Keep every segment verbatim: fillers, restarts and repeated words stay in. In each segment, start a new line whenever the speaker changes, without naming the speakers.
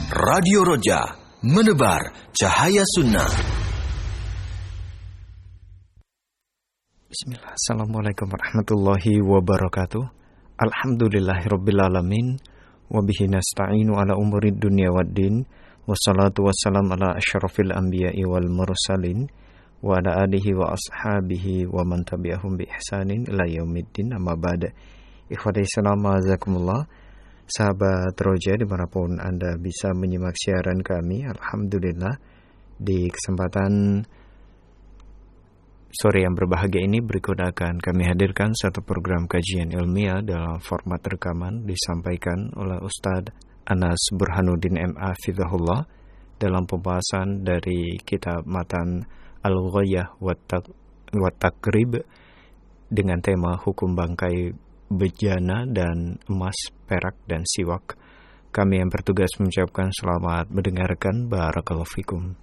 Radio Roja, menebar cahaya sunnah.
Bismillah. Assalamualaikum warahmatullahi wabarakatuh. Alhamdulillahirabbil alamin wa bihi nasta'inu ala umurid dunya waddin. Wassalatu wassalam ala asyrafil anbiya'i wal mursalin wa ala alihi wa ashabihi wa man tabi'ahum bi ihsanin ila yaumiddin. Amma ba'da. Ikhwati Islam, azakumullah. Sahabat Roja dimanapun Anda bisa menyimak siaran kami, alhamdulillah di kesempatan sore yang berbahagia ini berikut akan kami hadirkan satu program kajian ilmiah dalam format rekaman disampaikan oleh Ustadz Anas Burhanuddin M A Fidhahullah dalam pembahasan dari kitab Matan Al-Ghayah wa Taqrib dengan tema hukum bangkai bejana dan emas, perak dan siwak. Kami yang bertugas mengucapkan selamat mendengarkan. Barakallahu fikum.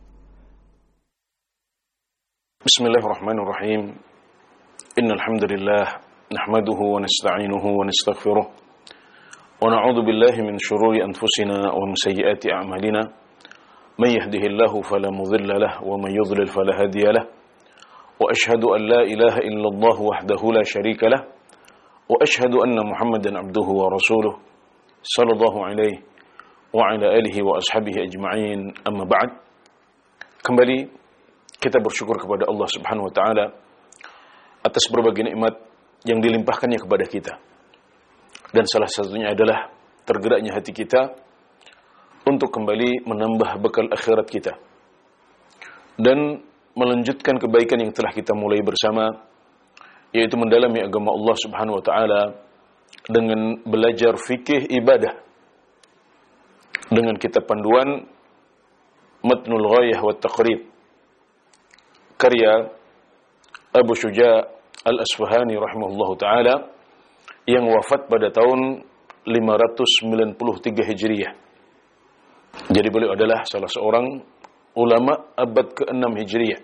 Bismillahirrahmanirrahim. Innal hamdalillah nahmaduhu wa nasta'inuhu wa nastaghfiruh wa na'udzu billahi min shururi anfusina wa min sayyiati a'malina. May yahdihillahu fala mudilla lahu wa may yudlil fala hadiya lahu. Wa ashhadu an la ilaha illallah wahdahu la syarika lahu. Wa ashhadu anna Muhammadan abduhu wa rasuluh sallallahu alaihi wa ala alihi wa ashabihi ajma'in. Amma ba'd. Kembali kita bersyukur kepada Allah Subhanahu wa taala atas berbagai nikmat yang dilimpahkannya kepada kita. Dan salah satunya adalah tergeraknya hati kita untuk kembali menambah bekal akhirat kita dan melanjutkan kebaikan yang telah kita mulai bersama, yaitu mendalami agama Allah Subhanahu wa taala dengan belajar fikih ibadah dengan kitab panduan Matnul Ghayah wa Taqrib karya Abu Syuja' Al-Asfahani rahimahullahu taala yang wafat pada tahun lima ratus sembilan puluh tiga Hijriah. Jadi beliau adalah salah seorang ulama abad keenam Hijriah.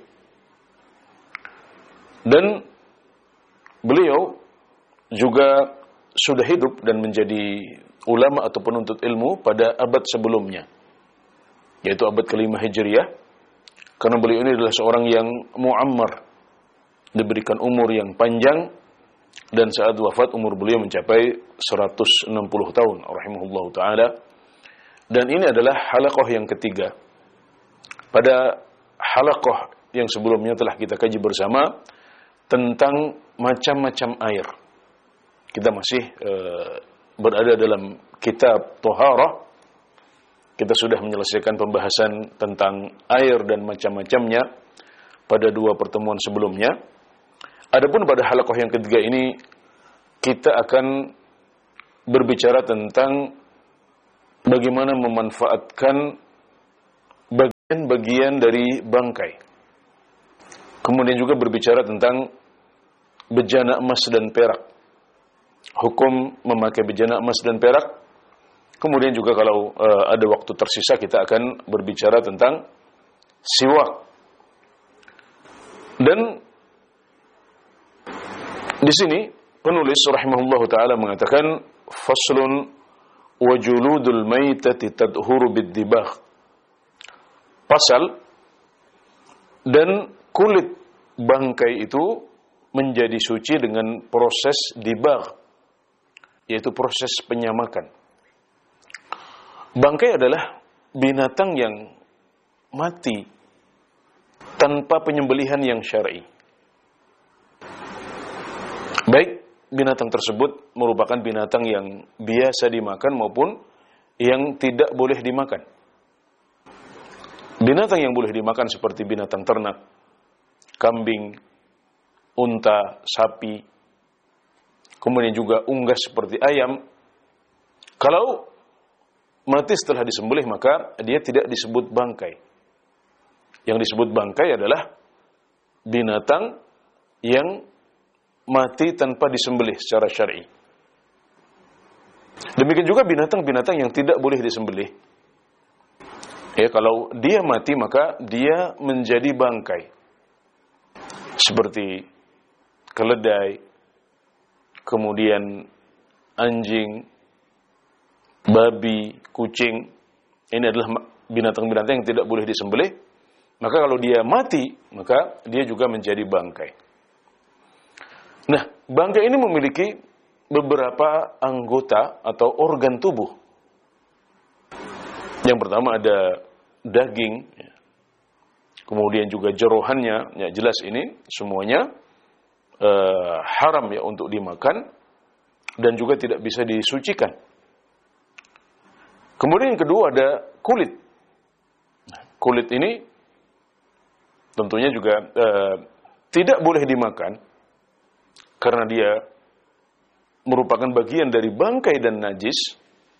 Dan beliau juga sudah hidup dan menjadi ulama atau penuntut ilmu pada abad sebelumnya, yaitu abad kelima Hijriah, karena beliau ini adalah seorang yang mu'ammar, diberikan umur yang panjang, dan saat wafat umur beliau mencapai seratus enam puluh tahun rahimahullah ta'ala. Dan ini adalah halaqah yang ketiga. Pada halaqah yang sebelumnya telah kita kaji bersama tentang macam-macam air. Kita masih e, berada dalam kitab Thaharah. Kita sudah menyelesaikan pembahasan tentang air dan macam-macamnya pada dua pertemuan sebelumnya. Adapun pada halaqah yang ketiga ini kita akan berbicara tentang bagaimana memanfaatkan bagian-bagian dari bangkai. Kemudian juga berbicara tentang bejana emas dan perak, hukum memakai bejana emas dan perak. Kemudian juga kalau uh, ada waktu tersisa kita akan berbicara tentang siwak. Dan di sini penulis rahimahullahu taala mengatakan faslun wa juludul maitati tadhuru bid-dibagh. Pasal, dan kulit bangkai itu menjadi suci dengan proses dibagh, yaitu proses penyamakan. Bangkai adalah binatang yang mati tanpa penyembelihan yang syar'i. Baik binatang tersebut merupakan binatang yang biasa dimakan maupun yang tidak boleh dimakan. Binatang yang boleh dimakan seperti binatang ternak, kambing, unta, sapi, kemudian juga unggas seperti ayam. Kalau mati setelah disembelih maka dia tidak disebut bangkai. Yang disebut bangkai adalah binatang yang mati tanpa disembelih secara syar'i. Demikian juga binatang-binatang yang tidak boleh disembelih. Ya, kalau dia mati maka dia menjadi bangkai. Seperti keledai, kemudian anjing, babi, kucing, ini adalah binatang-binatang yang tidak boleh disembelih, maka kalau dia mati, maka dia juga menjadi bangkai. Nah, bangkai ini memiliki beberapa anggota atau organ tubuh. Yang pertama ada daging, kemudian juga jerohannya, ya jelas ini semuanya uh, haram ya untuk dimakan dan juga tidak bisa disucikan. Kemudian yang kedua ada kulit. Nah, kulit ini tentunya juga uh, tidak boleh dimakan karena dia merupakan bagian dari bangkai dan najis.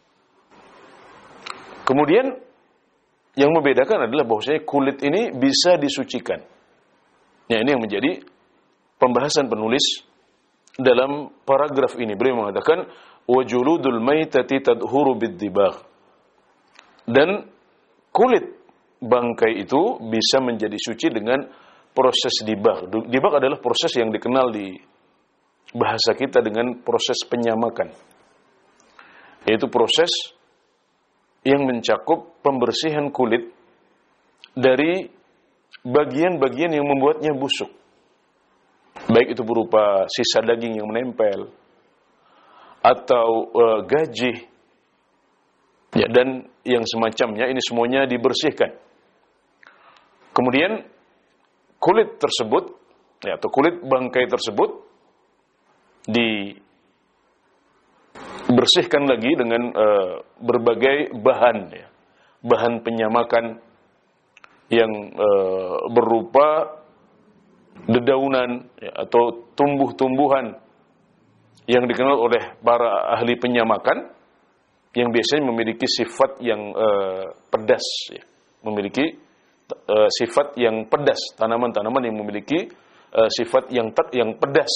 Kemudian yang membedakan adalah bahwasanya kulit ini bisa disucikan. Ya, ini yang menjadi pembahasan penulis dalam paragraf ini. Beliau mengatakan wajuludul maitati tadhuru bid-dibagh. Dan kulit bangkai itu bisa menjadi suci dengan proses dibagh. Dibagh adalah proses yang dikenal di bahasa kita dengan proses penyamakan. Yaitu proses yang mencakup pembersihan kulit dari bagian-bagian yang membuatnya busuk. Baik itu berupa sisa daging yang menempel atau uh, gajih ya, dan yang semacamnya, ini semuanya dibersihkan. Kemudian kulit tersebut ya, atau kulit bangkai tersebut di bersihkan lagi dengan uh, berbagai bahan ya. Bahan penyamakan yang uh, berupa dedaunan ya, atau tumbuh-tumbuhan yang dikenal oleh para ahli penyamakan yang biasanya memiliki sifat yang uh, pedas ya. Memiliki uh, sifat yang pedas, tanaman-tanaman yang memiliki uh, sifat yang ter- yang pedas.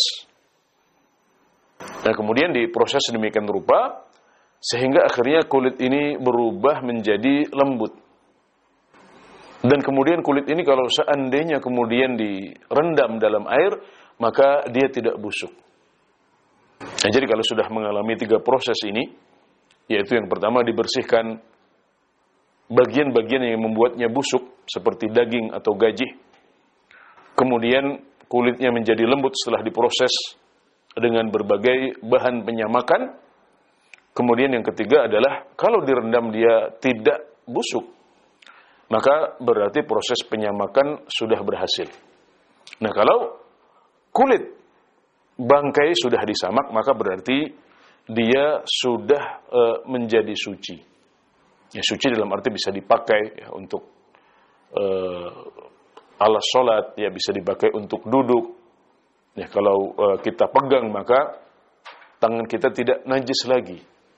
Nah, kemudian diproses sedemikian rupa sehingga akhirnya kulit ini berubah menjadi lembut. Dan kemudian kulit ini kalau seandainya kemudian direndam dalam air, maka dia tidak busuk. Nah, jadi kalau sudah mengalami tiga proses ini, yaitu yang pertama dibersihkan bagian-bagian yang membuatnya busuk seperti daging atau gajih. Kemudian kulitnya menjadi lembut setelah diproses dengan berbagai bahan penyamakan. Kemudian yang ketiga adalah kalau direndam dia tidak busuk, maka berarti proses penyamakan sudah berhasil. Nah, kalau kulit bangkai sudah disamak, maka berarti dia sudah e, menjadi suci. Ya, suci dalam arti bisa dipakai ya, untuk e, alas sholat, ya bisa dipakai untuk duduk. Ya, kalau uh, kita pegang maka tangan kita tidak najis lagi.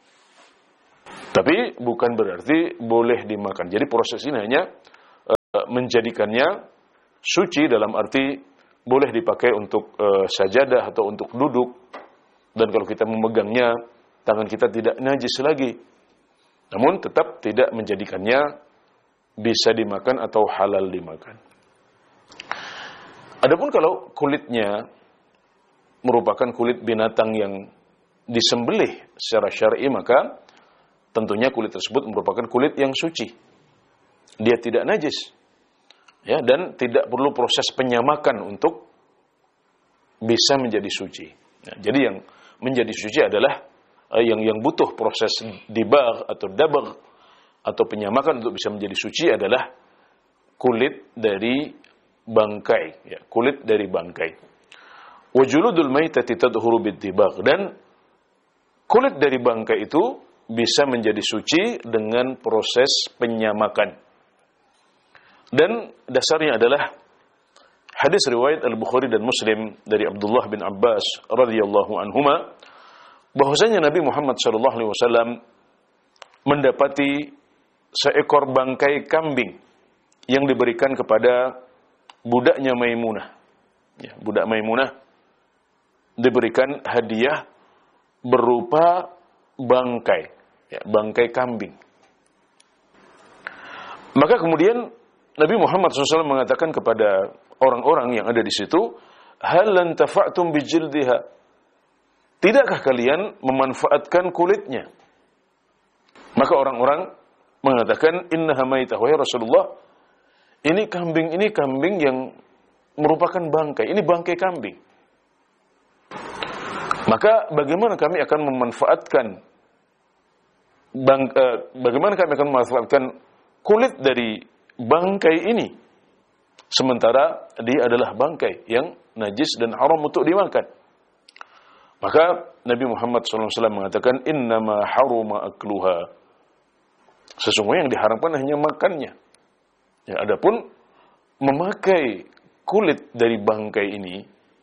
Tapi bukan berarti boleh dimakan. Jadi proses ini hanya uh, menjadikannya suci dalam arti boleh dipakai untuk uh, sajadah atau untuk duduk. Dan kalau kita memegangnya, tangan kita tidak najis lagi. Namun tetap tidak menjadikannya bisa dimakan atau halal dimakan. Adapun kalau kulitnya merupakan kulit binatang yang disembelih secara syar'i, maka tentunya kulit tersebut merupakan kulit yang suci. Dia tidak najis. Ya, dan tidak perlu proses penyamakan untuk bisa menjadi suci. Ya, jadi yang menjadi suci adalah uh, yang yang butuh proses dibagh atau dabagh atau penyamakan untuk bisa menjadi suci adalah kulit dari bangkai, ya, kulit dari bangkai. Wajuludul maitati tadhuru bid-dibagh, dan kulit dari bangkai itu bisa menjadi suci dengan proses penyamakan. Dan dasarnya adalah hadis riwayat Al-Bukhari dan Muslim dari Abdullah bin Abbas radhiyallahu anhuma, bahwasanya Nabi Muhammad sallallahu alaihi wasallam mendapati seekor bangkai kambing yang diberikan kepada budaknya Maimunah. Ya, budak Maimunah diberikan hadiah berupa bangkai, ya, bangkai kambing. Maka kemudian Nabi Muhammad shallallahu alaihi wasallam mengatakan kepada orang-orang yang ada di situ, hal lan tafa'tum bijildiha, tidakkah kalian memanfaatkan kulitnya? Maka orang-orang mengatakan innaha maitah, wahai Rasulullah, ini kambing ini kambing yang merupakan bangkai, ini bangkai kambing. Maka bagaimana kami akan memanfaatkan bang, eh, bagaimana kami akan memanfaatkan kulit dari bangkai ini sementara dia adalah bangkai yang najis dan haram untuk dimakan. Maka Nabi Muhammad shallallahu alaihi wasallam mengatakan innama haruma akluha, sesungguhnya yang diharamkan hanya makannya. Ya, adapun memakai kulit dari bangkai ini,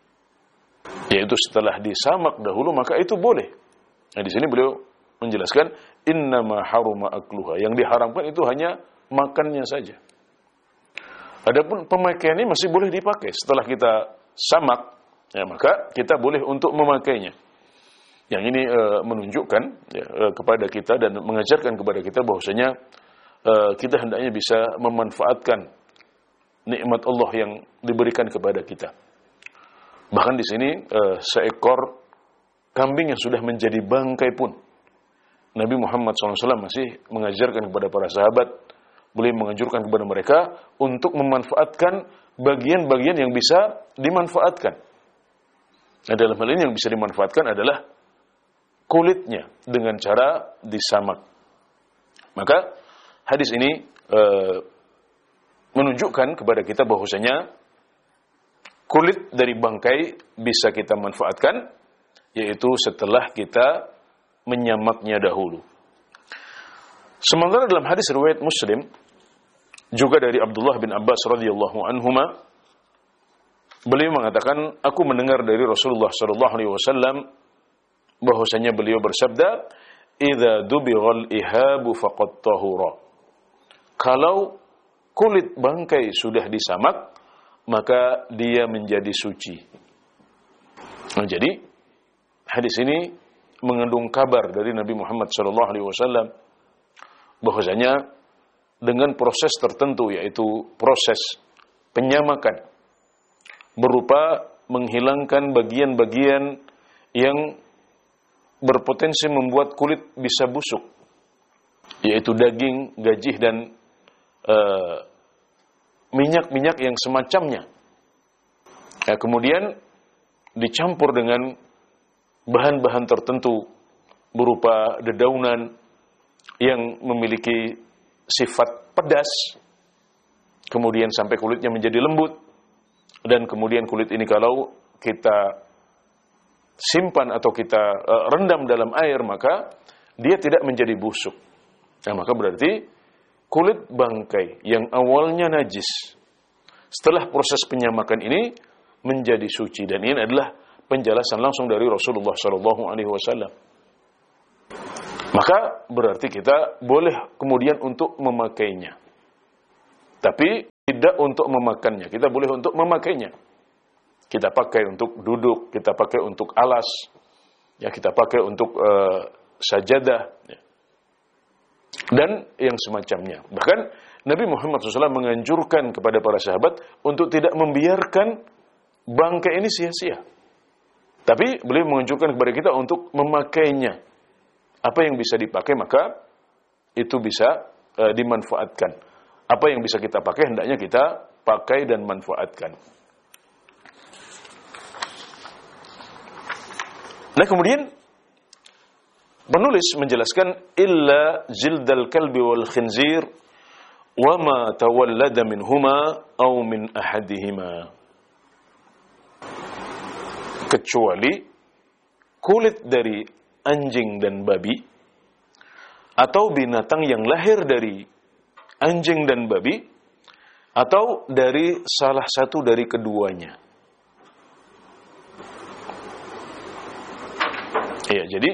yaitu setelah disamak dahulu, maka itu boleh. Nah, di sini beliau menjelaskan innama haruma akluha, yang diharamkan itu hanya makannya saja. Adapun pemakaiannya masih boleh dipakai setelah kita samak, ya, maka kita boleh untuk memakainya. Yang ini e, menunjukkan ya, e, kepada kita dan mengajarkan kepada kita bahwasanya e, kita hendaknya bisa memanfaatkan nikmat Allah yang diberikan kepada kita. Bahkan di sini e, seekor kambing yang sudah menjadi bangkai pun Nabi Muhammad shallallahu alaihi wasallam masih mengajarkan kepada para sahabat, boleh menganjurkan kepada mereka untuk memanfaatkan bagian-bagian yang bisa dimanfaatkan. Nah, dalam hal ini yang bisa dimanfaatkan adalah kulitnya dengan cara disamak. Maka hadis ini e, menunjukkan kepada kita bahwasanya kulit dari bangkai bisa kita manfaatkan, yaitu setelah kita menyamaknya dahulu. Sementara dalam hadis riwayat Muslim juga dari Abdullah bin Abbas radhiyallahu anhuma, beliau mengatakan, aku mendengar dari Rasulullah sallallahu alaihi wasallam bahwasanya beliau bersabda, "Idza dubighal ihabu faqad tahura." Kalau kulit bangkai sudah disamak, maka dia menjadi suci. Nah, jadi hadis ini mengandung kabar dari Nabi Muhammad sallallahu alaihi wasallam bahwasanya dengan proses tertentu, yaitu proses penyamakan berupa menghilangkan bagian-bagian yang berpotensi membuat kulit bisa busuk, yaitu daging, gajih, dan uh, minyak-minyak yang semacamnya. Ya, kemudian dicampur dengan bahan-bahan tertentu berupa dedaunan yang memiliki sifat pedas, kemudian sampai kulitnya menjadi lembut, dan kemudian kulit ini kalau kita simpan atau kita uh, rendam dalam air, maka dia tidak menjadi busuk. Nah, maka berarti kulit bangkai yang awalnya najis, setelah proses penyamakan ini menjadi suci. Dan ini adalah penjelasan langsung dari Rasulullah sallallahu alaihi wasallam. Maka berarti kita boleh kemudian untuk memakainya, tapi tidak untuk memakannya. Kita boleh untuk memakainya. Kita pakai untuk duduk, kita pakai untuk alas, ya, kita pakai untuk uh, sajadah, ya, dan yang semacamnya. Bahkan Nabi Muhammad shallallahu alaihi wasallam menganjurkan kepada para sahabat untuk tidak membiarkan bangkai ini sia-sia, tapi beliau menganjurkan kepada kita untuk memakainya. Apa yang bisa dipakai, maka itu bisa uh, dimanfaatkan. Apa yang bisa kita pakai, hendaknya kita pakai dan manfaatkan. Nah, kemudian penulis menjelaskan illa jildal kalbi wal khinzir wa ma tawallada minhuma aw min ahadihima, kecuali kulit dari anjing dan babi atau binatang yang lahir dari anjing dan babi atau dari salah satu dari keduanya. Ya, jadi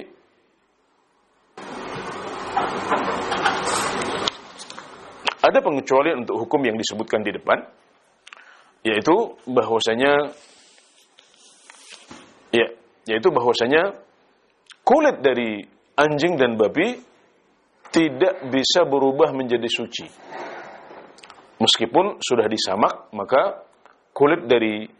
ada pengecualian untuk hukum yang disebutkan di depan, yaitu bahwasanya ya, yaitu bahwasanya kulit dari anjing dan babi tidak bisa berubah menjadi suci. Meskipun sudah disamak, maka kulit dari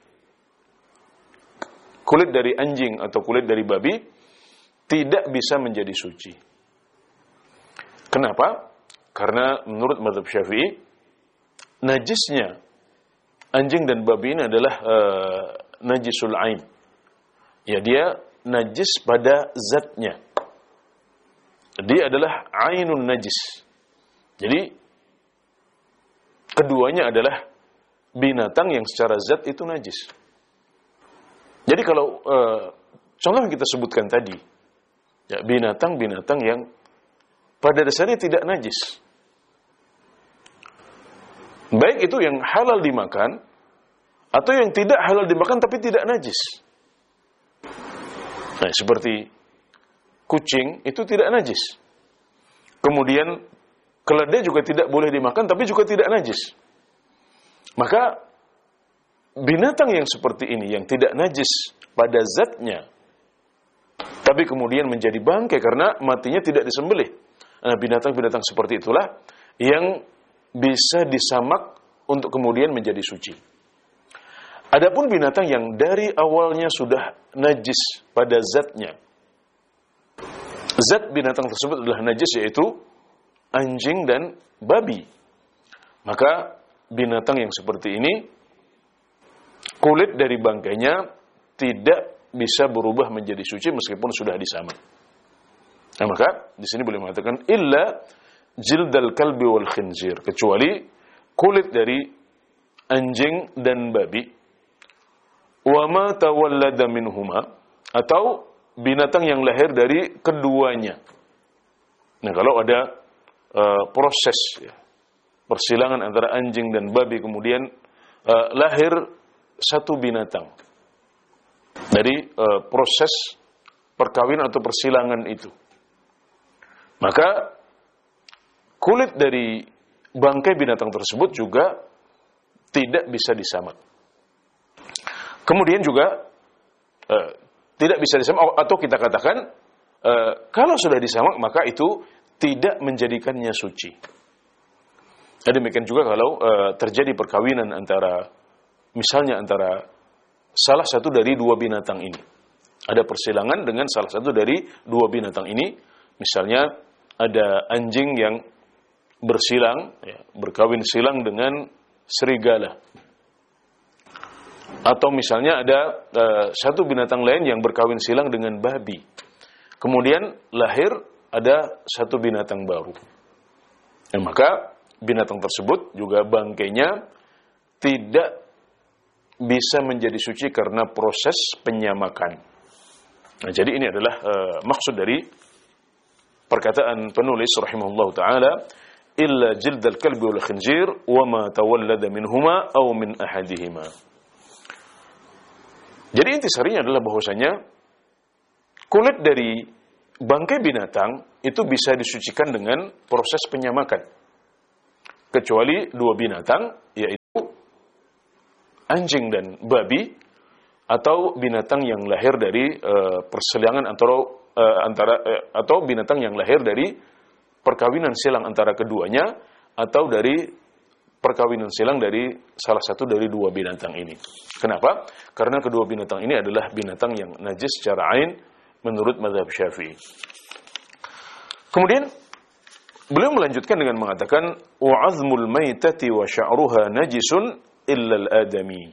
kulit dari anjing atau kulit dari babi tidak bisa menjadi suci. Kenapa? Karena menurut mazhab Syafi'i, najisnya anjing dan babi ini adalah uh, najisul ain. Ya, dia najis pada zatnya. Dia adalah ainun najis. Jadi keduanya adalah binatang yang secara zat itu najis. Jadi kalau uh, contoh yang kita sebutkan tadi, ya, binatang-binatang yang pada dasarnya tidak najis, baik itu yang halal dimakan atau yang tidak halal dimakan tapi tidak najis. Nah, seperti kucing itu tidak najis. Kemudian keledai juga tidak boleh dimakan tapi juga tidak najis. Maka binatang yang seperti ini yang tidak najis pada zatnya tapi kemudian menjadi bangkai karena matinya tidak disembelih. Nah, binatang-binatang seperti itulah yang bisa disamak untuk kemudian menjadi suci. Adapun binatang yang dari awalnya sudah najis pada zatnya, zat binatang tersebut adalah najis, yaitu anjing dan babi, maka binatang yang seperti ini, kulit dari bangkainya tidak bisa berubah menjadi suci meskipun sudah disamak. Nah, maka di sini boleh mengatakan illa jildal kalbi wal khinzir, kecuali kulit dari anjing dan babi, wa ma tawallada minhuma, atau binatang yang lahir dari keduanya. Nah, kalau ada uh, proses ya, persilangan antara anjing dan babi, kemudian uh, lahir satu binatang dari uh, proses perkawinan atau persilangan itu, maka kulit dari bangkai binatang tersebut juga tidak bisa disamak. Kemudian juga uh, tidak bisa disamak, atau kita katakan uh, kalau sudah disamak maka itu tidak menjadikannya suci. Dan demikian juga kalau uh, terjadi perkawinan antara, misalnya antara salah satu dari dua binatang ini. Ada persilangan dengan salah satu dari dua binatang ini, misalnya ada anjing yang bersilang, ya, berkawin silang dengan serigala. Atau misalnya ada uh, satu binatang lain yang berkawin silang dengan babi. Kemudian lahir ada satu binatang baru. Dan maka binatang tersebut juga bangkainya tidak bisa menjadi suci karena proses penyamakan. Nah, jadi ini adalah uh, maksud dari perkataan penulis rahimahullah ta'ala, illa jildal kalbi wal khinzir wa ma tawallada minhuma aw min ahadihima. Jadi intisarinya adalah bahwasanya kulit dari bangkai binatang itu bisa disucikan dengan proses penyamakan, kecuali dua binatang, yaitu anjing dan babi, atau binatang yang lahir dari uh, persilangan antara uh, antara uh, atau binatang yang lahir dari perkawinan silang antara keduanya, atau dari perkawinan silang dari salah satu dari dua binatang ini. Kenapa? Karena kedua binatang ini adalah binatang yang najis secara ain menurut mazhab Syafi'i. Kemudian beliau melanjutkan dengan mengatakan wa azmul maitati wa sya'ruha najisun illa al-adami.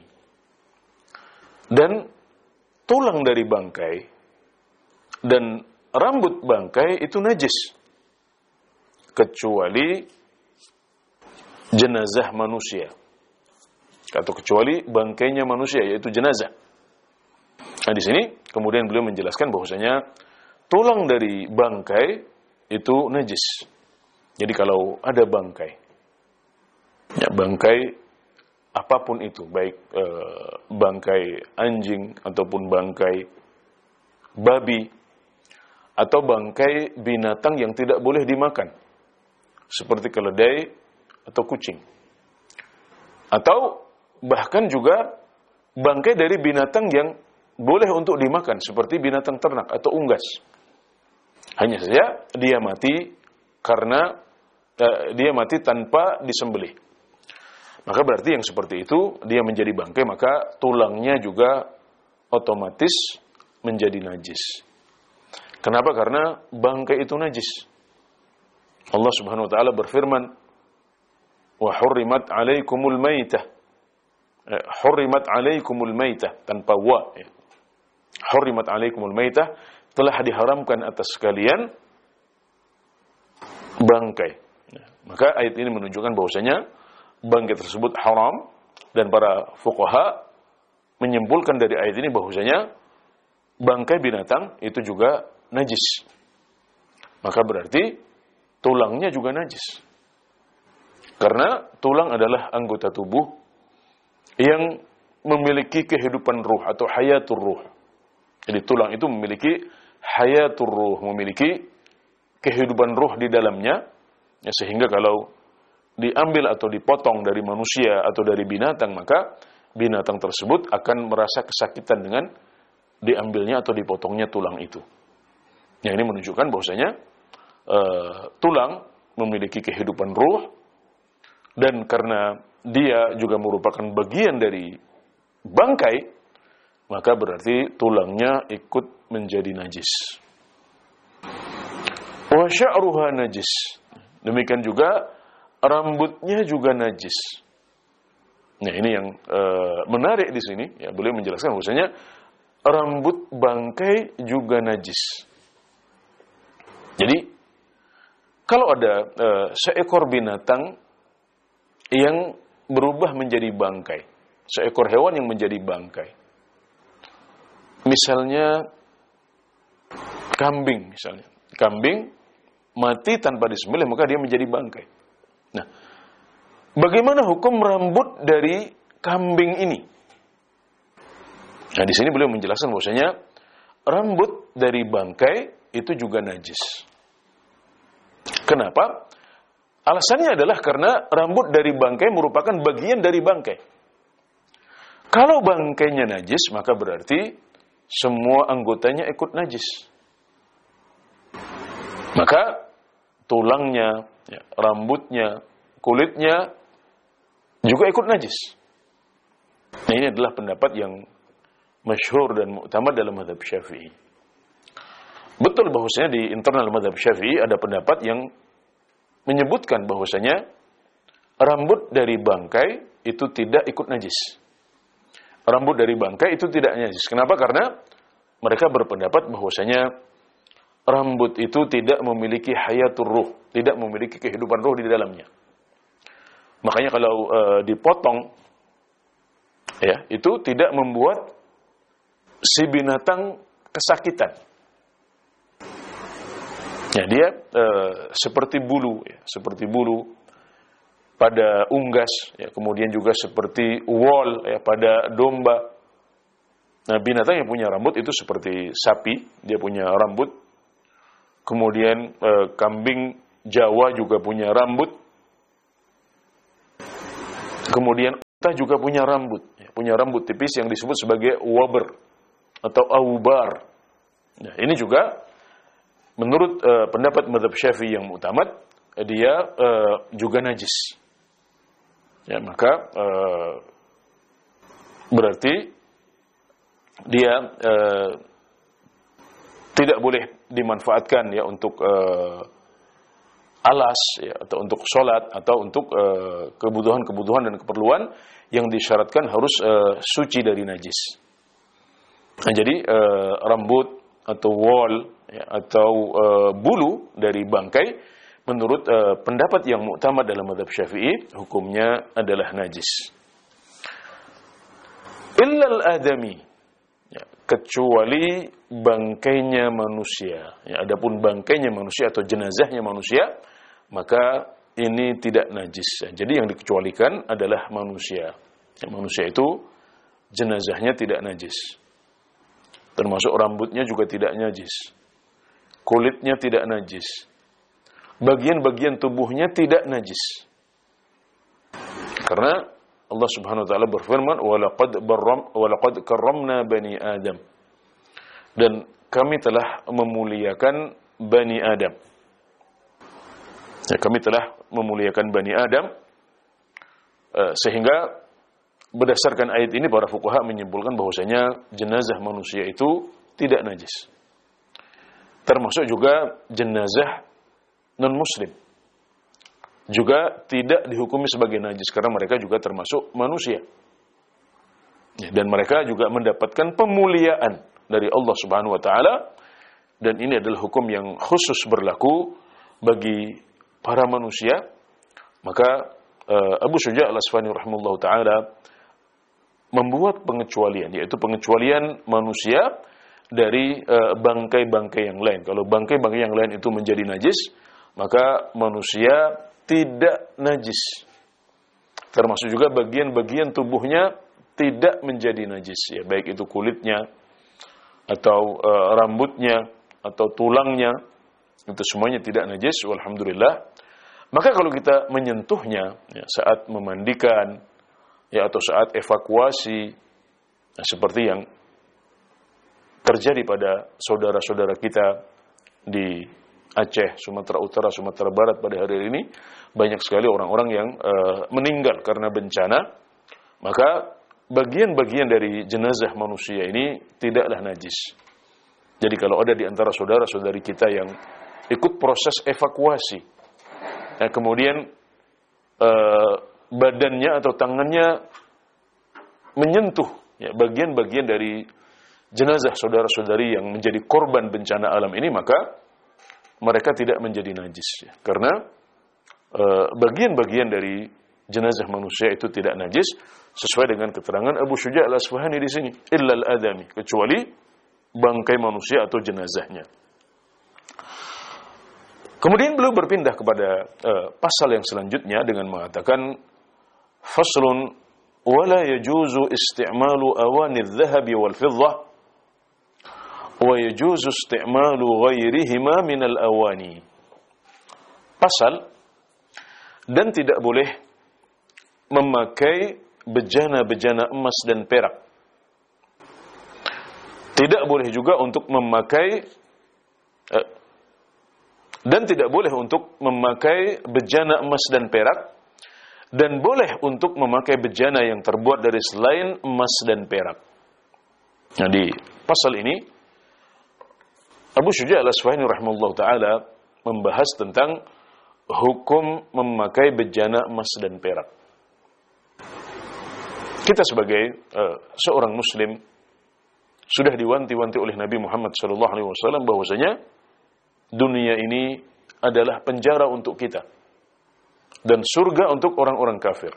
Dan tulang dari bangkai dan rambut bangkai itu najis kecuali jenazah manusia, atau kecuali bangkainya manusia, yaitu jenazah. Nah, di sini kemudian beliau menjelaskan bahwasanya tulang dari bangkai itu najis. Jadi kalau ada bangkai, ya, bangkai apapun itu, baik e, bangkai anjing ataupun bangkai babi atau bangkai binatang yang tidak boleh dimakan, seperti keledai atau kucing, atau bahkan juga bangkai dari binatang yang boleh untuk dimakan, seperti binatang ternak atau unggas. Hanya saja dia mati karena eh, dia mati tanpa disembelih. Maka berarti yang seperti itu dia menjadi bangkai, maka tulangnya juga otomatis menjadi najis. Kenapa? Karena bangkai itu najis. Allah Subhanahu wa taala berfirman, "Wa hurrimat 'alaikumul maitah." Eh, hurrimat 'alaikumul maitah tanpa wa ya. Hurrimat 'alaikumul maitah, telah diharamkan atas kalian bangkai. Ya, maka ayat ini menunjukkan bahwasanya bangkai tersebut haram, dan para fuqaha menyimpulkan dari ayat ini bahwasanya bangkai binatang itu juga najis. Maka berarti tulangnya juga najis. Karena tulang adalah anggota tubuh yang memiliki kehidupan ruh atau hayatur ruh. Jadi tulang itu memiliki hayatur ruh, memiliki kehidupan ruh di dalamnya, ya, sehingga kalau diambil atau dipotong dari manusia atau dari binatang, maka binatang tersebut akan merasa kesakitan dengan diambilnya atau dipotongnya tulang itu. Yang ini menunjukkan bahwasanya uh, tulang memiliki kehidupan ruh, dan karena dia juga merupakan bagian dari bangkai, maka berarti tulangnya ikut menjadi najis. Wa sya'ruha najis. Demikian juga rambutnya juga najis. Nah, ini yang e, menarik di sini, ya, beliau menjelaskan bahwasanya rambut bangkai juga najis. Jadi kalau ada e, seekor binatang yang berubah menjadi bangkai, seekor hewan yang menjadi bangkai, misalnya kambing, misalnya kambing mati tanpa disembelih, maka dia menjadi bangkai. Nah, bagaimana hukum rambut dari kambing ini? Nah, di sini beliau menjelaskan bahwasanya rambut dari bangkai itu juga najis. Kenapa? Alasannya adalah karena rambut dari bangkai merupakan bagian dari bangkai. Kalau bangkainya najis, maka berarti semua anggotanya ikut najis. Maka tulangnya, ya, rambutnya, kulitnya juga ikut najis. Nah, ini adalah pendapat yang masyhur dan mu'tamad dalam mazhab Syafi'i. Betul bahwasanya di internal mazhab Syafi'i ada pendapat yang menyebutkan bahwasanya rambut dari bangkai itu tidak ikut najis. Rambut dari bangkai itu tidak najis. Kenapa? Karena mereka berpendapat bahwasanya rambut itu tidak memiliki hayatur ruh, tidak memiliki kehidupan ruh di dalamnya. Makanya kalau e, dipotong, ya, itu tidak membuat si binatang kesakitan. Ya, dia e, seperti bulu, ya, seperti bulu pada unggas, ya, kemudian juga seperti wol, ya, pada domba. Nah, binatang yang punya rambut itu seperti sapi, dia punya rambut. Kemudian e, kambing Jawa juga punya rambut. Kemudian unta juga punya rambut, ya, punya rambut tipis yang disebut sebagai waber atau aubar. Nah, ini juga menurut uh, pendapat mazhab Syafi'i yang mu'tamad, dia uh, juga najis. Ya, maka uh, berarti dia uh, tidak boleh dimanfaatkan, ya, untuk uh, alas, ya, atau untuk sholat, atau untuk uh, kebutuhan-kebutuhan dan keperluan yang disyaratkan harus uh, suci dari najis. Nah, jadi uh, rambut atau wol, ya, atau uh, bulu dari bangkai, menurut uh, pendapat yang mu'tamad dalam mazhab Syafi'i, hukumnya adalah najis. Illal adami, ya, kecuali bangkainya manusia. Ya, adapun bangkainya manusia atau jenazahnya manusia, maka ini tidak najis. Ya, jadi yang dikecualikan adalah manusia. Ya, manusia itu jenazahnya tidak najis. Termasuk rambutnya juga tidak najis. Kulitnya tidak najis. Bagian-bagian tubuhnya tidak najis. Karena Allah Subhanahu wa taala berfirman, "Wa laqad barram wa laqad karramna bani Adam." Dan kami telah memuliakan Bani Adam. Ya, kami telah memuliakan Bani Adam, uh, sehingga berdasarkan ayat ini para fuqaha menyimpulkan bahwasanya jenazah manusia itu tidak najis. Termasuk juga jenazah non-muslim. juga tidak dihukumi sebagai najis karena mereka juga termasuk manusia. Dan mereka juga mendapatkan pemuliaan dari Allah Subhanahu wa taala, dan ini adalah hukum yang khusus berlaku bagi para manusia. Maka uh, Abu Syuja' Al-Asfahani rahimahullahu taala membuat pengecualian, yaitu pengecualian manusia dari uh, bangkai-bangkai yang lain. Kalau bangkai-bangkai yang lain itu menjadi najis, maka manusia tidak najis. Termasuk juga bagian-bagian tubuhnya tidak menjadi najis, ya, baik itu kulitnya atau uh, rambutnya atau tulangnya, itu semuanya tidak najis, walhamdulillah. Maka kalau kita menyentuhnya, ya, saat memandikan, ya, atau saat evakuasi, nah, seperti yang terjadi pada saudara-saudara kita di Aceh, Sumatera Utara, Sumatera Barat pada hari ini, banyak sekali orang-orang yang uh, meninggal karena bencana. Maka bagian-bagian dari jenazah manusia ini tidaklah najis. Jadi kalau ada di antara saudara-saudari kita yang ikut proses evakuasi, nah, kemudian uh, badannya atau tangannya menyentuh, ya, bagian-bagian dari jenazah saudara-saudari yang menjadi korban bencana alam ini, maka mereka tidak menjadi najis, ya. Karena uh, bagian-bagian dari jenazah manusia itu tidak najis, sesuai dengan keterangan Abu Syuja' Al-Asfahani di sini, illa al-adami, kecuali bangkai manusia atau jenazahnya. Kemudian beliau berpindah kepada uh, pasal yang selanjutnya dengan mengatakan faslun wala yajuzu isti'malu awani adh-dhahabi wal fiddah wa yajuzu isti'malu ghairihima min al-awani. Pasal, dan tidak boleh memakai bejana-bejana emas dan perak. Tidak boleh juga untuk memakai eh, dan tidak boleh untuk memakai bejana emas dan perak, dan boleh untuk memakai bejana yang terbuat dari selain emas dan perak. Nah, di pasal ini Abu Syuja' Al-Asfahani rahimahullah ta'ala membahas tentang hukum memakai bejana emas dan perak. Kita sebagai uh, seorang muslim sudah diwanti-wanti oleh Nabi Muhammad sallallahu alaihi wasallam bahwasanya dunia ini adalah penjara untuk kita dan surga untuk orang-orang kafir.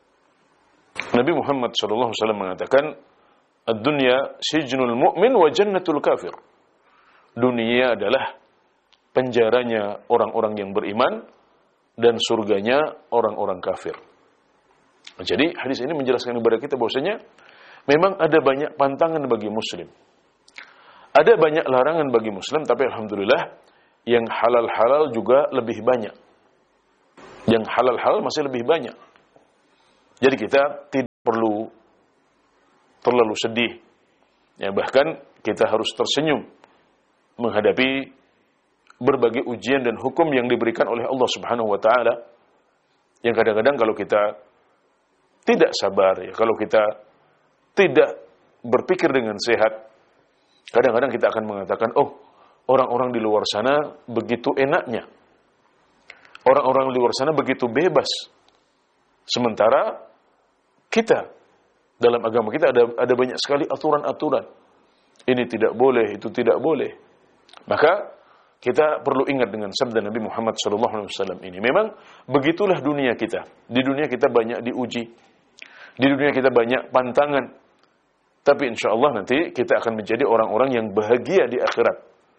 Nabi Muhammad sallallahu alaihi wasallam mengatakan, "Ad-dunya sijnul mu'min wa jannatul kafir." Dunia adalah penjaranya orang-orang yang beriman dan surganya orang-orang kafir. Jadi hadis ini menjelaskan kepada kita bahwasanya memang ada banyak pantangan bagi muslim. Ada banyak larangan bagi muslim, tapi alhamdulillah yang halal-halal juga lebih banyak. Yang halal-halal masih lebih banyak. Jadi kita tidak perlu terlalu sedih. Ya, bahkan kita harus tersenyum menghadapi berbagai ujian dan hukum yang diberikan oleh Allah Subhanahu wa taala. Yang kadang-kadang kalau kita tidak sabar, ya, kalau kita tidak berpikir dengan sehat, kadang-kadang kita akan mengatakan, oh, orang-orang di luar sana begitu enaknya, orang-orang di luar sana begitu bebas, sementara kita dalam agama kita ada ada banyak sekali aturan-aturan, ini tidak boleh, itu tidak boleh. Maka kita perlu ingat dengan sabda Nabi Muhammad sallallahu alaihi wasallam ini. Memang begitulah dunia kita. Di dunia kita banyak diuji, di dunia kita banyak pantangan. Tapi insya Allah nanti kita akan menjadi orang-orang yang bahagia di akhirat,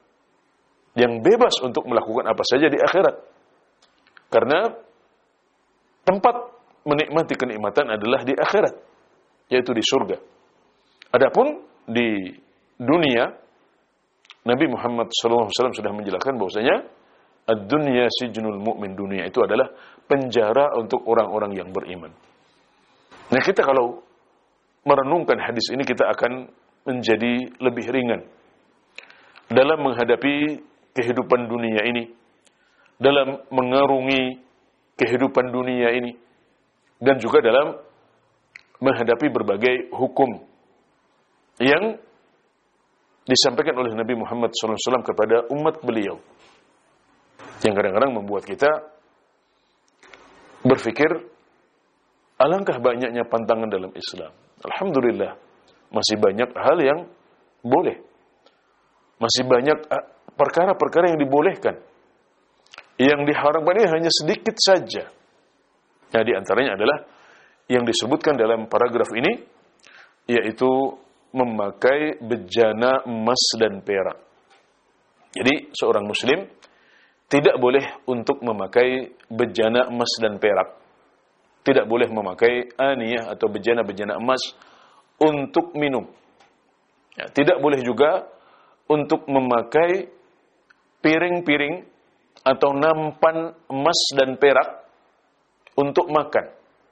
yang bebas untuk melakukan apa saja di akhirat. Karena tempat menikmati kenikmatan adalah di akhirat, yaitu di surga. Adapun di dunia, Nabi Muhammad shallallahu alaihi wasallam sudah menjelaskan bahwasanya ad-dunya sijnul mu'min, dunia itu adalah penjara untuk orang-orang yang beriman. Nah, kita kalau merenungkan hadis ini, kita akan menjadi lebih ringan dalam menghadapi kehidupan dunia ini, dalam mengarungi kehidupan dunia ini, dan juga dalam menghadapi berbagai hukum yang disampaikan oleh Nabi Muhammad shallallahu alaihi wasallam kepada umat beliau, yang kadang-kadang membuat kita berpikir, alangkah banyaknya pantangan dalam Islam. Alhamdulillah, masih banyak hal yang boleh. Masih banyak perkara-perkara yang dibolehkan. Yang diharamkan ini hanya sedikit saja. Nah, di antaranya adalah yang disebutkan dalam paragraf ini, yaitu memakai bejana emas dan perak. Jadi, seorang muslim tidak boleh untuk memakai bejana emas dan perak. Tidak boleh memakai aniyah atau bejana-bejana emas untuk minum. Ya, tidak boleh juga untuk memakai piring-piring atau nampan emas dan perak untuk makan.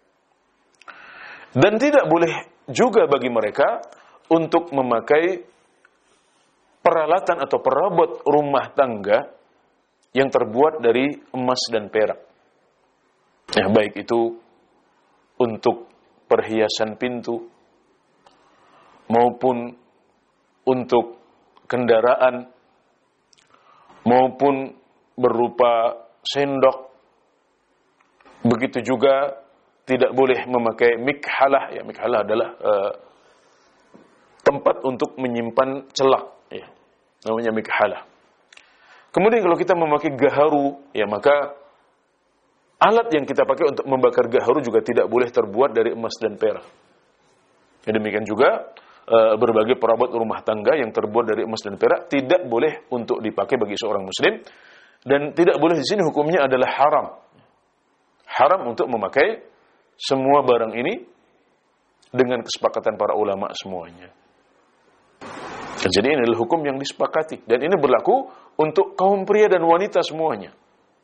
Dan tidak boleh juga bagi mereka untuk memakai peralatan atau perabot rumah tangga yang terbuat dari emas dan perak. Ya, baik itu untuk perhiasan pintu maupun untuk kendaraan maupun berupa sendok. Begitu juga tidak boleh memakai mikhalah. Ya, mikhalah adalah uh, tempat untuk menyimpan celak. Ya, namanya mikhalah. Kemudian kalau kita memakai gaharu, ya maka alat yang kita pakai untuk membakar gaharu juga tidak boleh terbuat dari emas dan perak. Ya, demikian juga uh, berbagai perabot rumah tangga yang terbuat dari emas dan perak tidak boleh untuk dipakai bagi seorang muslim. Dan tidak boleh di sini hukumnya adalah haram. Haram untuk memakai semua barang ini dengan kesepakatan para ulama semuanya. Jadi ini adalah hukum yang disepakati. Dan ini berlaku untuk kaum pria dan wanita semuanya.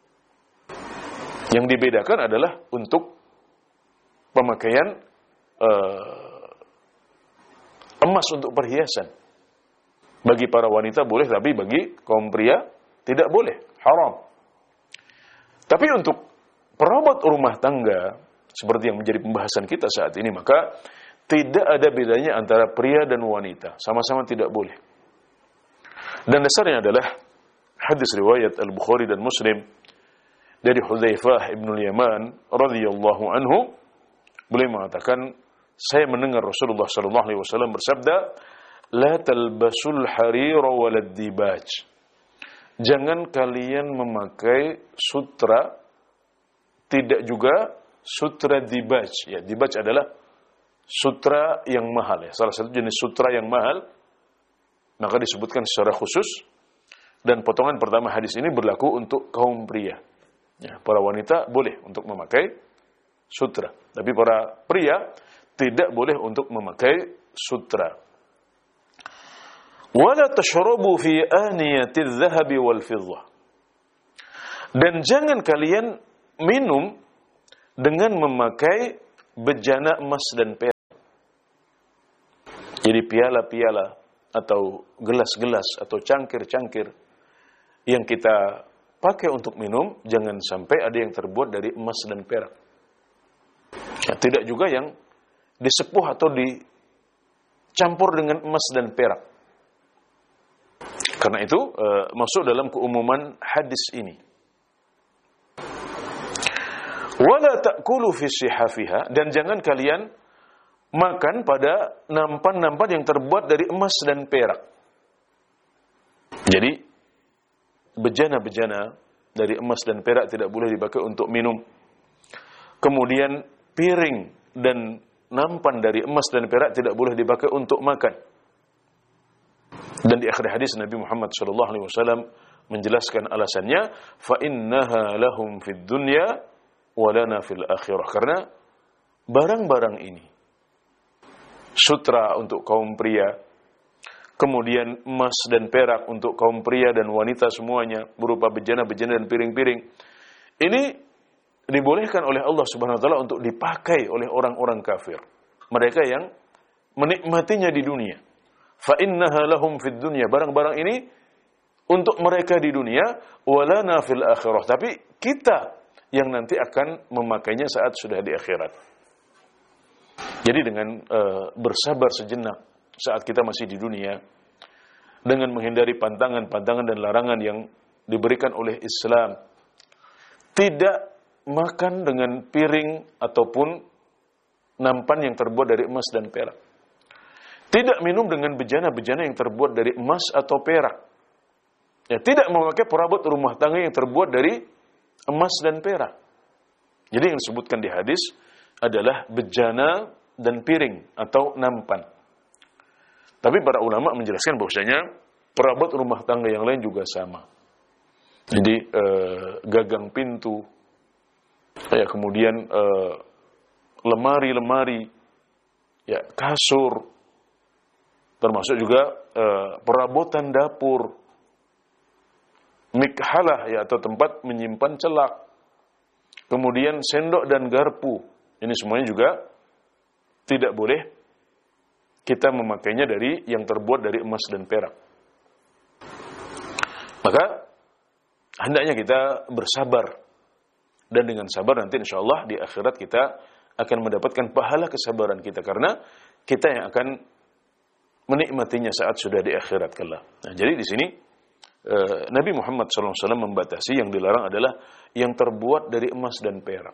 Yang dibedakan adalah untuk pemakaian uh, emas untuk perhiasan. Bagi para wanita boleh, tapi bagi kaum pria tidak boleh. Haram. Tapi untuk perabot rumah tangga, seperti yang menjadi pembahasan kita saat ini, maka tidak ada bedanya antara pria dan wanita. Sama-sama tidak boleh. Dan dasarnya adalah hadis riwayat Al-Bukhari dan Muslim dari Hudzaifah ibn al-Yaman radhiyallahu anhu. Beliau mengatakan, saya mendengar Rasulullah sallallahu alaihi wasallam bersabda, la talbasul harira walad dibaj. Jangan kalian memakai sutra, tidak juga sutra dibaj. Ya, dibaj adalah sutra yang mahal. Ya. Salah satu jenis sutra yang mahal, maka disebutkan secara khusus. Dan potongan pertama hadis ini berlaku untuk kaum pria. Ya, para wanita boleh untuk memakai sutra. Tapi para pria tidak boleh untuk memakai sutra. Wala tashrabu fi aniyatiz zahabi wal fiddah. Dan jangan kalian minum dengan memakai bejana emas dan perak. Jadi piala-piala atau gelas-gelas atau cangkir-cangkir yang kita pakai untuk minum, jangan sampai ada yang terbuat dari emas dan perak. Ya, tidak juga yang disepuh atau dicampur dengan emas dan perak. Karena itu uh, masuk dalam keumuman hadis ini. Wala ta'kulu fi sihafiha, dan jangan kalian makan pada nampan-nampan yang terbuat dari emas dan perak. Jadi bejana-bejana dari emas dan perak tidak boleh dipakai untuk minum. Kemudian piring dan nampan dari emas dan perak tidak boleh dipakai untuk makan. Dan di akhir hadis Nabi Muhammad sallallahu alaihi wasallam menjelaskan alasannya, fa innaha lahum fid dunya wa lana fil akhirah. Karena barang-barang ini, sutra untuk kaum pria, kemudian emas dan perak untuk kaum pria dan wanita semuanya, berupa bejana-bejana dan piring-piring, ini dibolehkan oleh Allah Subhanahu wa taala untuk dipakai oleh orang-orang kafir, mereka yang menikmatinya di dunia. Fa innaha lahum fid dunya, barang-barang ini untuk mereka di dunia, walana fil akhirah, tapi kita yang nanti akan memakainya saat sudah di akhirat. Jadi dengan uh, bersabar sejenak saat kita masih di dunia, dengan menghindari pantangan-pantangan dan larangan yang diberikan oleh Islam, tidak makan dengan piring ataupun nampan yang terbuat dari emas dan perak. Tidak minum dengan bejana-bejana yang terbuat dari emas atau perak. Ya, tidak memakai perabot rumah tangga yang terbuat dari emas dan perak. Jadi yang disebutkan di hadis adalah bejana dan piring atau nampan. Tapi para ulama menjelaskan bahwasanya perabot rumah tangga yang lain juga sama. Jadi eh, gagang pintu, ya kemudian eh, lemari-lemari, ya kasur, termasuk juga eh, perabotan dapur, mikhalah ya atau tempat menyimpan celak, kemudian sendok dan garpu. Ini semuanya juga tidak boleh kita memakainya dari yang terbuat dari emas dan perak. Maka hendaknya kita bersabar, dan dengan sabar nanti insya Allah di akhirat kita akan mendapatkan pahala kesabaran kita, karena kita yang akan menikmatinya saat sudah di akhirat kelak. Nah, jadi di sini eh, Nabi Muhammad shallallahu alaihi wasallam membatasi yang dilarang adalah yang terbuat dari emas dan perak.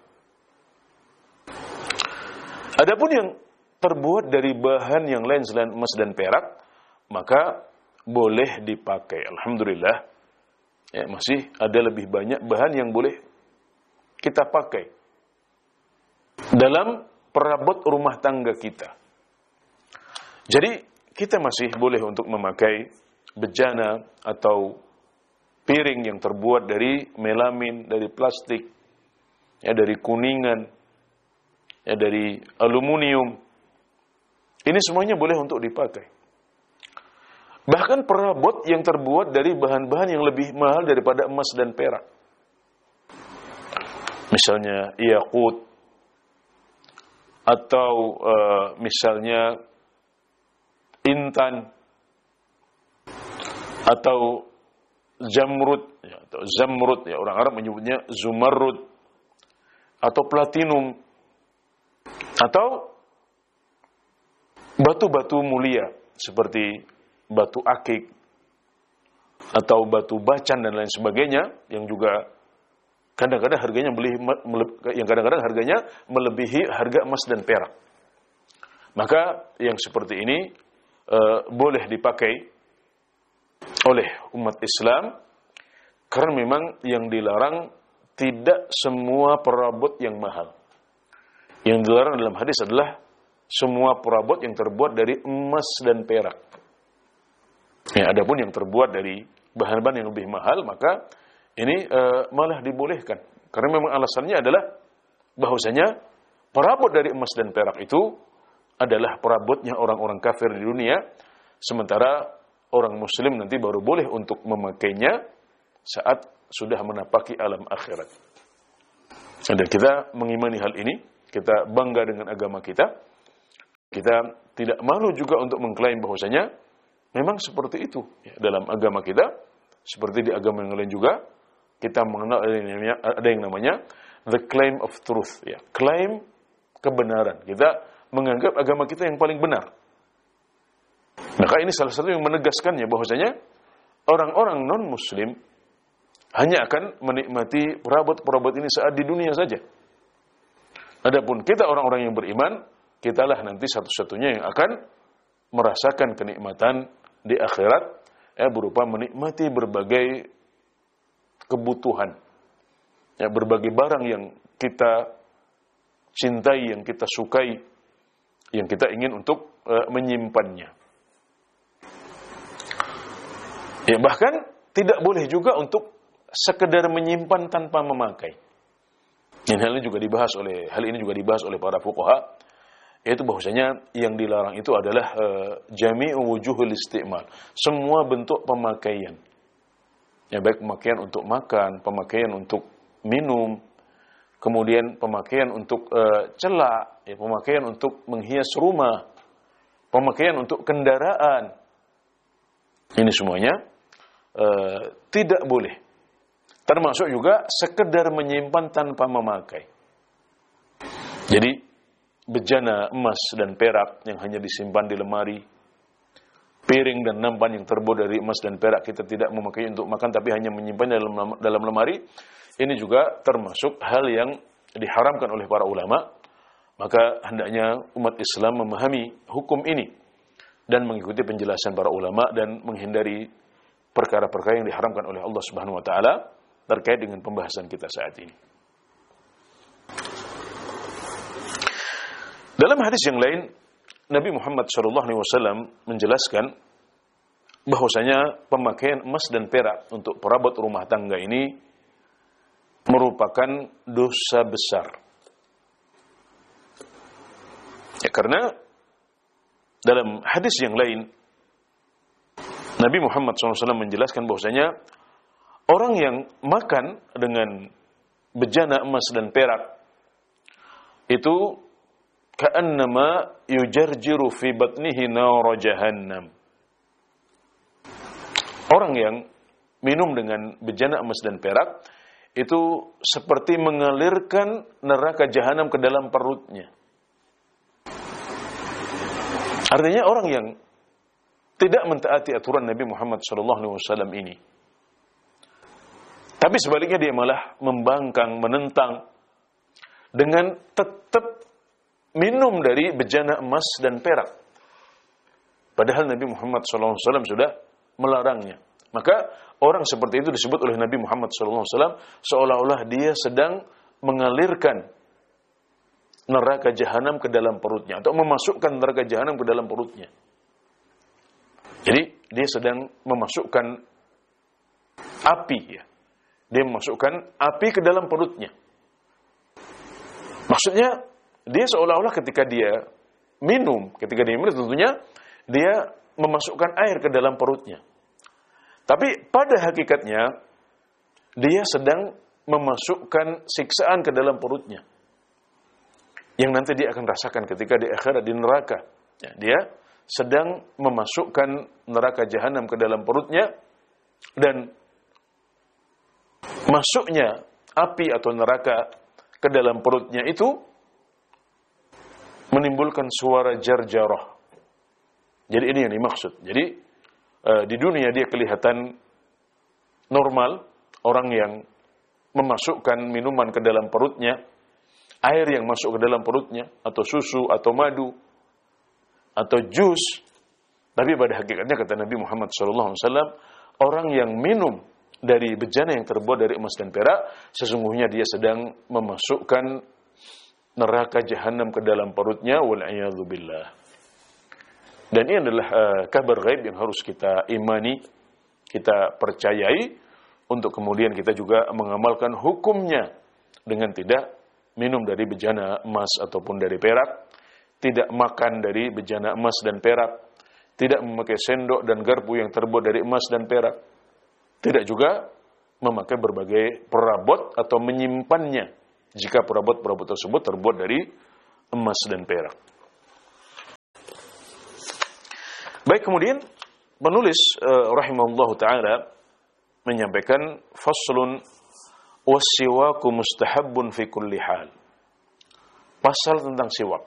Adapun yang terbuat dari bahan yang lain selain emas dan perak, maka boleh dipakai. Alhamdulillah, ya, masih ada lebih banyak bahan yang boleh kita pakai dalam perabot rumah tangga kita. Jadi kita masih boleh untuk memakai bejana atau piring yang terbuat dari melamin, dari plastik, ya, dari kuningan, ya, dari aluminium. Ini semuanya boleh untuk dipakai. Bahkan perabot yang terbuat dari bahan-bahan yang lebih mahal daripada emas dan perak. Misalnya yakut, atau uh, misalnya intan, atau zamrud, ya, atau zamrud, ya, orang Arab menyebutnya zumarrud, atau platinum, atau batu-batu mulia seperti batu akik atau batu bacan dan lain sebagainya, yang juga kadang-kadang harganya melebihi, yang kadang-kadang harganya melebihi harga emas dan perak. Maka yang seperti ini e, boleh dipakai oleh umat Islam, karena memang yang dilarang tidak semua perabot yang mahal. Yang dilarang dalam hadis adalah semua perabot yang terbuat dari emas dan perak. Ya, adapun yang terbuat dari bahan-bahan yang lebih mahal, maka ini e, malah dibolehkan. Karena memang alasannya adalah bahwasanya perabot dari emas dan perak itu adalah perabotnya orang-orang kafir di dunia, sementara orang muslim nanti baru boleh untuk memakainya saat sudah menapaki alam akhirat. Dan kita mengimani hal ini, kita bangga dengan agama kita. Kita tidak malu juga untuk mengklaim bahwasanya memang seperti itu ya, dalam agama kita, seperti di agama yang lain juga kita mengenal ada yang namanya, ada yang namanya the claim of truth, ya, klaim kebenaran. Kita menganggap agama kita yang paling benar. Maka ini salah satu yang menegaskannya bahwasanya orang-orang non-muslim hanya akan menikmati perabot-perabot ini saat di dunia saja. Adapun kita orang-orang yang beriman, kitalah nanti satu-satunya yang akan merasakan kenikmatan di akhirat, ya, berupa menikmati berbagai kebutuhan, ya, berbagai barang yang kita cintai, yang kita sukai, yang kita ingin untuk uh, menyimpannya. Ya, bahkan tidak boleh juga untuk sekedar menyimpan tanpa memakai. Dan hal ini juga dibahas oleh hal ini juga dibahas oleh para fuqaha, yaitu bahwasanya yang dilarang itu adalah uh, jami'u wujuhul isti'mal, semua bentuk pemakaian. Ya, baik pemakaian untuk makan, pemakaian untuk minum, kemudian pemakaian untuk uh, celak, ya, pemakaian untuk menghias rumah, pemakaian untuk kendaraan. Ini semuanya uh, tidak boleh. Termasuk juga sekedar menyimpan tanpa memakai. Jadi bejana emas dan perak yang hanya disimpan di lemari, piring dan nampan yang terbuat dari emas dan perak kita tidak memakai untuk makan, tapi hanya menyimpan dalam dalam lemari, ini juga termasuk hal yang diharamkan oleh para ulama. Maka hendaknya umat Islam memahami hukum ini dan mengikuti penjelasan para ulama dan menghindari perkara-perkara yang diharamkan oleh Allah Subhanahu wa taala terkait dengan pembahasan kita saat ini. Dalam hadis yang lain, Nabi Muhammad shallallahu alaihi wasallam menjelaskan bahwasanya pemakaian emas dan perak untuk perabot rumah tangga ini merupakan dosa besar. Ya, karena dalam hadis yang lain Nabi Muhammad shallallahu alaihi wasallam menjelaskan bahwasanya orang yang makan dengan bejana emas dan perak itu ka'annama yujarjiru fi batnihi nar jahannam. Orang yang minum dengan bejana emas dan perak itu seperti mengalirkan neraka jahanam ke dalam perutnya. Artinya orang yang tidak mentaati aturan Nabi Muhammad shallallahu alaihi wasallam ini, tapi sebaliknya dia malah membangkang, menentang dengan tetap minum dari bejana emas dan perak. Padahal Nabi Muhammad shallallahu alaihi wasallam sudah melarangnya. Maka orang seperti itu disebut oleh Nabi Muhammad shallallahu alaihi wasallam seolah-olah dia sedang mengalirkan neraka jahanam ke dalam perutnya atau memasukkan neraka jahanam ke dalam perutnya. Jadi dia sedang memasukkan api, ya. Dia memasukkan api ke dalam perutnya. Maksudnya dia seolah-olah ketika dia minum, ketika dia minum tentunya dia memasukkan air ke dalam perutnya. Tapi pada hakikatnya dia sedang memasukkan siksaan ke dalam perutnya, yang nanti dia akan rasakan ketika di akhirat di neraka. Ya, dia sedang memasukkan neraka jahanam ke dalam perutnya, dan masuknya api atau neraka ke dalam perutnya itu menimbulkan suara jarjarah. Jadi ini yang dimaksud. Jadi uh, di dunia dia kelihatan normal, orang yang memasukkan minuman ke dalam perutnya, air yang masuk ke dalam perutnya, atau susu, atau madu, atau jus. Tapi pada hakikatnya kata Nabi Muhammad shallallahu alaihi wasallam, orang yang minum dari bejana yang terbuat dari emas dan perak, sesungguhnya dia sedang memasukkan neraka jahanam ke dalam perutnya, wal'iyadzubillah. Dan ini adalah uh, kabar gaib yang harus kita imani, kita percayai, untuk kemudian kita juga mengamalkan hukumnya dengan tidak minum dari bejana emas ataupun dari perak, tidak makan dari bejana emas dan perak, tidak memakai sendok dan garpu yang terbuat dari emas dan perak, tidak juga memakai berbagai perabot atau menyimpannya jika perabot-perabot tersebut terbuat dari emas dan perak. Baik, kemudian penulis uh, rahimahullahu ta'ala menyampaikan faslun wassiwaku mustahabbun fi kulli hal. Pasal tentang siwak.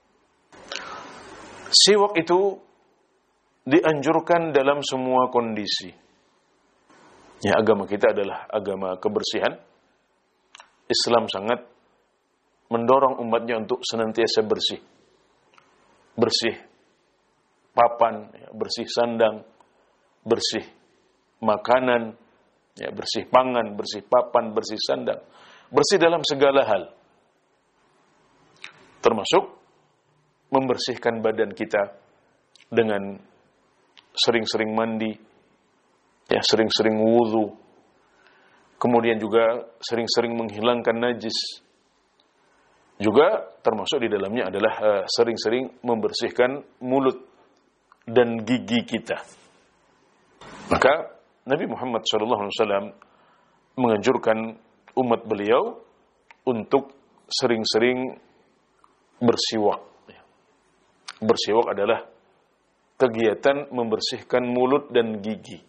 Siwak itu dianjurkan dalam semua kondisi. Ya, agama kita adalah agama kebersihan. Islam sangat mendorong umatnya untuk senantiasa bersih. Bersih papan, bersih sandang, bersih makanan, ya, bersih pangan, bersih papan, bersih sandang, bersih dalam segala hal. Termasuk membersihkan badan kita dengan sering-sering mandi, ya, sering-sering wudu, kemudian juga sering-sering menghilangkan najis. Juga termasuk di dalamnya adalah uh, sering-sering membersihkan mulut dan gigi kita. Maka Nabi Muhammad shallallahu alaihi wasallam menganjurkan umat beliau untuk sering-sering bersiwak. Bersiwak adalah kegiatan membersihkan mulut dan gigi.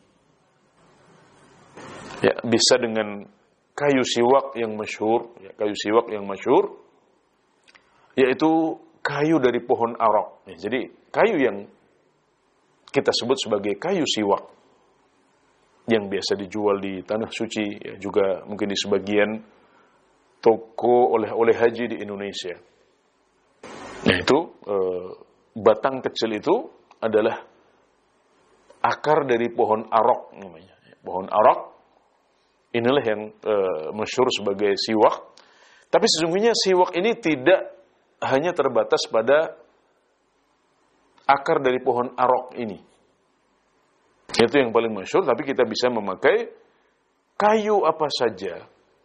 Ya, bisa dengan kayu siwak yang masyhur, ya, kayu siwak yang masyhur, yaitu kayu dari pohon arok. Ya, jadi kayu yang kita sebut sebagai kayu siwak. yang biasa dijual di tanah suci, ya, juga mungkin di sebagian toko oleh-oleh haji di Indonesia. Nah itu e, batang kecil itu adalah akar dari pohon arok namanya. Pohon arok inilah yang e, masyhur sebagai siwak. Tapi sesungguhnya siwak ini tidak hanya terbatas pada akar dari pohon arok ini. Itu yang paling masyhur, tapi kita bisa memakai kayu apa saja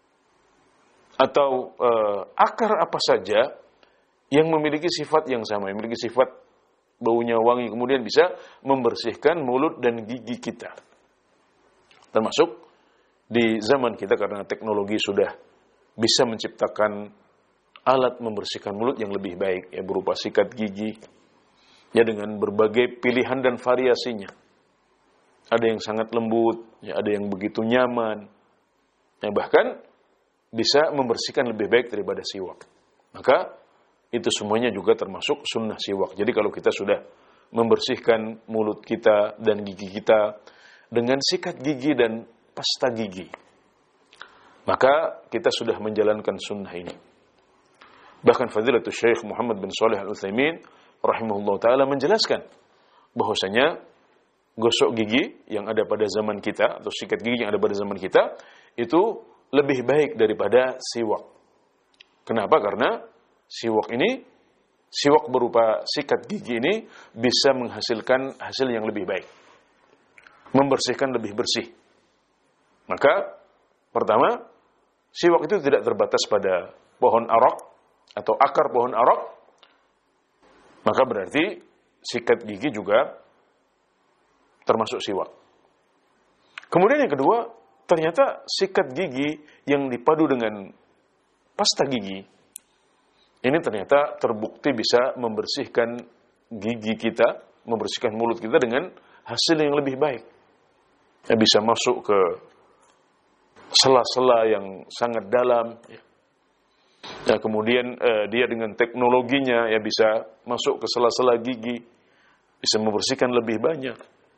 atau e, akar apa saja yang memiliki sifat yang sama, yang memiliki sifat baunya wangi, kemudian bisa membersihkan mulut dan gigi kita. Termasuk di zaman kita karena teknologi sudah bisa menciptakan alat membersihkan mulut yang lebih baik, ya, berupa sikat gigi, ya, dengan berbagai pilihan dan variasinya. Ada yang sangat lembut, ya, ada yang begitu nyaman, ya, bahkan bisa membersihkan lebih baik daripada siwak. Maka itu semuanya juga termasuk sunnah siwak. Jadi kalau kita sudah membersihkan mulut kita dan gigi kita dengan sikat gigi dan pasta gigi, maka kita sudah menjalankan sunnah ini. Bahkan Fadilatul Syekh Muhammad bin Shalih Al-Utsaimin rahimahullah ta'ala menjelaskan bahwasanya gosok gigi yang ada pada zaman kita atau sikat gigi yang ada pada zaman kita itu lebih baik daripada siwak. Kenapa? Karena siwak ini, siwak berupa sikat gigi ini bisa menghasilkan hasil yang lebih baik, membersihkan lebih bersih. Maka pertama, siwak itu tidak terbatas pada pohon arok atau akar pohon arok, maka berarti sikat gigi juga termasuk siwak. Kemudian yang kedua, ternyata sikat gigi yang dipadu dengan pasta gigi ini ternyata terbukti bisa membersihkan gigi kita, membersihkan mulut kita dengan hasil yang lebih baik. Ya, bisa masuk ke sela-sela yang sangat dalam. Ya, ya kemudian eh, dia dengan teknologinya ya bisa masuk ke sela-sela gigi, bisa membersihkan lebih banyak.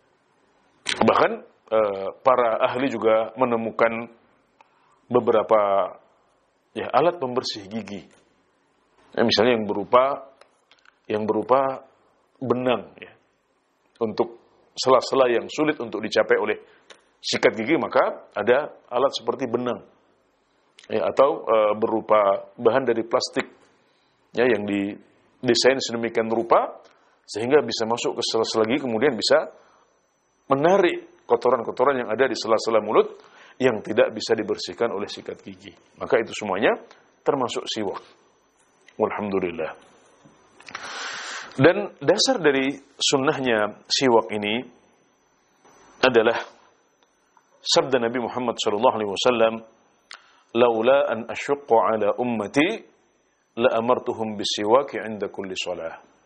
Bahkan eh, para ahli juga menemukan beberapa ya alat pembersih gigi. Ya, misalnya yang berupa yang berupa benang, ya, untuk sela-sela yang sulit untuk dicapai oleh sikat gigi, maka ada alat seperti benang, ya, atau e, berupa bahan dari plastik, ya, yang didesain sedemikian rupa sehingga bisa masuk ke sela-sela gigi, kemudian bisa menarik kotoran-kotoran yang ada di sela-sela mulut yang tidak bisa dibersihkan oleh sikat gigi. Maka itu semuanya termasuk siwak. Alhamdulillah. Dan dasar dari sunnahnya siwak ini adalah sabda Nabi Muhammad sallallahu alaihi wasallam, "Laula an asyqa ala ummati la amartuhum bisiwak 'inda kulli shalah."